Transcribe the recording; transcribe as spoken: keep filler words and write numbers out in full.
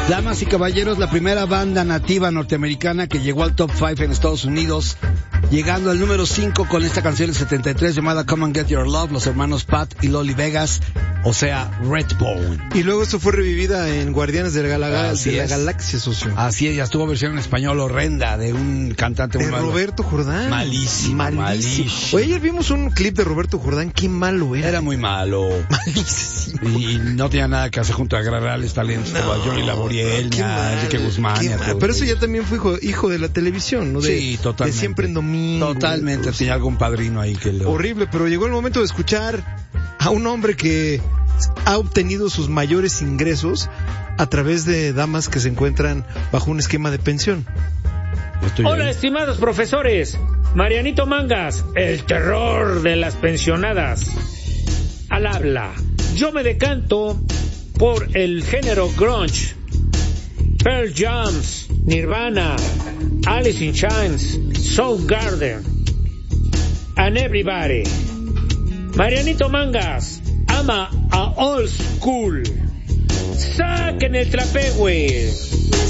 Damas y caballeros, la primera banda nativa norteamericana que llegó al top cinco en Estados Unidos, llegando al número cinco con esta canción del setenta y tres llamada Come and Get Your Love, los hermanos Pat y Loli Vegas, o sea, Redbone. Y luego esto fue revivida en Guardianes de la, Gala- Así de la es. Galaxia, socio. Así es, ya estuvo versión en español horrenda de un cantante muy De malo. Roberto Jordán. Malísimo, malísimo. malísimo. Oye, ayer vimos un clip de Roberto Jordán, qué malo era. Era muy malo. Malísimo. Y no tenía nada que hacer junto a grandes talentos como a Johnny Laboriel, ni Qué a mal, Enrique Guzmán. qué ni a mal. todos Pero eso ellos. ya también fue hijo, hijo de la televisión, ¿no? De, Sí, totalmente. De siempre en domingo. Totalmente, Pues, tenía algún padrino ahí que le... horrible, pero llegó el momento de escuchar a un hombre que ha obtenido sus mayores ingresos a través de damas que se encuentran bajo un esquema de pensión. Estoy Hola, ahí. estimados profesores. Marianito Mangas, el terror de las pensionadas. Al habla. Yo me decanto por el género grunge. Pearl Jam, Nirvana, Alice in Chains, Soundgarden, and everybody. Marianito Mangas ama a old school. Saquen el trapé, güey.